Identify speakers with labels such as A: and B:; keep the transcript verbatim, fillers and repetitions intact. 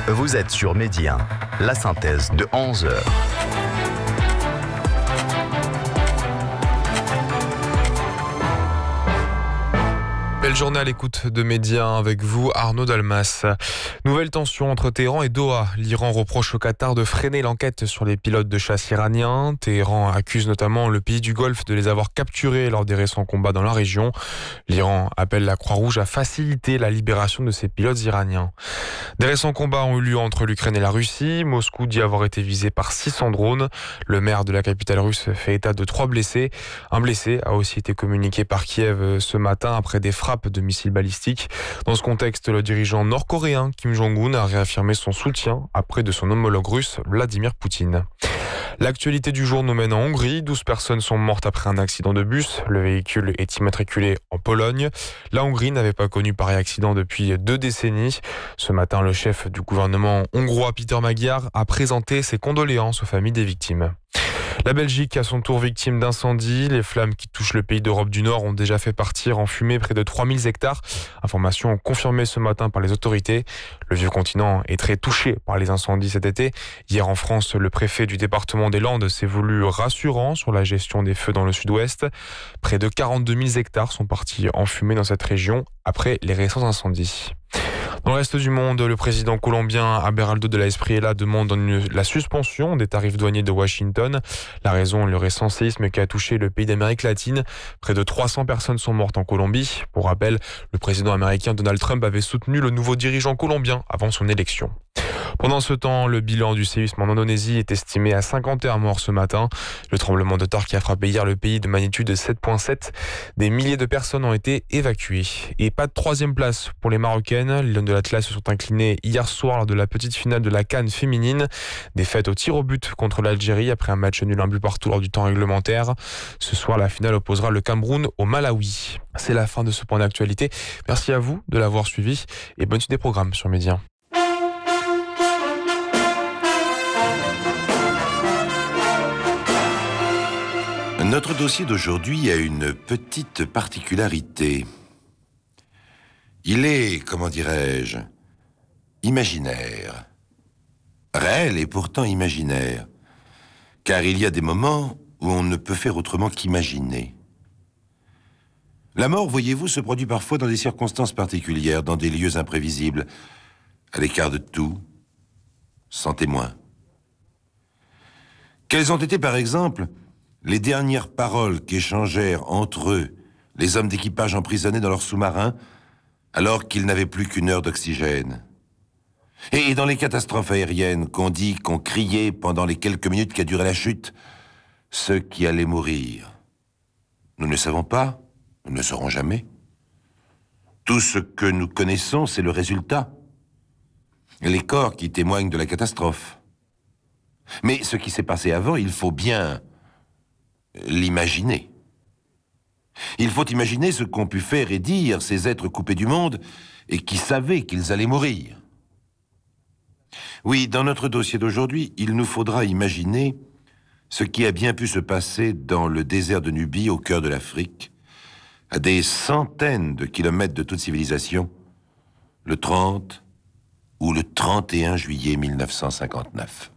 A: Vous êtes sur Média, la synthèse de onze heures.
B: Belle journée à l'écoute de Média avec vous, Arnaud Dalmas. Nouvelle tension entre Téhéran et Doha. L'Iran reproche au Qatar de freiner l'enquête sur les pilotes de chasse iraniens. Téhéran accuse notamment le pays du Golfe de les avoir capturés lors des récents combats dans la région. L'Iran appelle la Croix-Rouge à faciliter la libération de ces pilotes iraniens. Des récents combats ont eu lieu entre l'Ukraine et la Russie. Moscou dit avoir été visé par six cents drones. Le maire de la capitale russe fait état de trois blessés. Un blessé a aussi été communiqué par Kiev ce matin après des frappes de missiles balistiques. Dans ce contexte, le dirigeant nord-coréen Kim Jong-un a réaffirmé son soutien auprès de son homologue russe Vladimir Poutine. L'actualité du jour nous mène en Hongrie. douze personnes sont mortes après un accident de bus. Le véhicule est immatriculé en Pologne. La Hongrie n'avait pas connu pareil accident depuis deux décennies. Ce matin, le chef du gouvernement hongrois, Péter Magyar, a présenté ses condoléances aux familles des victimes. La Belgique, à son tour victime d'incendie. Les flammes qui touchent le pays d'Europe du Nord ont déjà fait partir en fumée près de trois mille hectares. Information confirmée ce matin par les autorités. Le vieux continent est très touché par les incendies cet été. Hier en France, le préfet du département des Landes s'est voulu rassurant sur la gestion des feux dans le sud-ouest. Près de quarante-deux mille hectares sont partis en fumée dans cette région après les récents incendies. Dans le reste du monde, le président colombien Abelardo de la Espriella demande une, la suspension des tarifs douaniers de Washington. La raison, le récent séisme qui a touché le pays d'Amérique latine. Près de trois cents personnes sont mortes en Colombie. Pour rappel, le président américain Donald Trump avait soutenu le nouveau dirigeant colombien avant son élection. Pendant ce temps, le bilan du séisme en Indonésie est estimé à cinquante et un morts ce matin. Le tremblement de terre qui a frappé hier le pays de magnitude sept virgule sept. Des milliers de personnes ont été évacuées. Et pas de troisième place pour les Marocaines. Les Lions de l'Atlas se sont inclinés hier soir lors de la petite finale de la CAN féminine. Défaite au tir au but contre l'Algérie après un match nul un but partout lors du temps réglementaire. Ce soir, la finale opposera le Cameroun au Malawi. C'est la fin de ce point d'actualité. Merci à vous de l'avoir suivi et bonne suite des programmes sur Média.
C: Notre dossier d'aujourd'hui a une petite particularité. Il est, comment dirais-je, imaginaire. Réel et pourtant imaginaire. Car il y a des moments où on ne peut faire autrement qu'imaginer. La mort, voyez-vous, se produit parfois dans des circonstances particulières, dans des lieux imprévisibles, à l'écart de tout, sans témoin. Quelles ont été, par exemple, les dernières paroles qu'échangèrent entre eux les hommes d'équipage emprisonnés dans leur sous-marin alors qu'ils n'avaient plus qu'une heure d'oxygène. Et dans les catastrophes aériennes qu'on dit, qu'on criait pendant les quelques minutes qu'a duré la chute, ceux qui allaient mourir. Nous ne savons pas, nous ne saurons jamais. Tout ce que nous connaissons, c'est le résultat. Les corps qui témoignent de la catastrophe. Mais ce qui s'est passé avant, il faut bien l'imaginer. Il faut imaginer ce qu'ont pu faire et dire ces êtres coupés du monde et qui savaient qu'ils allaient mourir. Oui, dans notre dossier d'aujourd'hui, il nous faudra imaginer ce qui a bien pu se passer dans le désert de Nubie, au cœur de l'Afrique, à des centaines de kilomètres de toute civilisation, le trente ou le trente et un juillet mille neuf cent cinquante-neuf.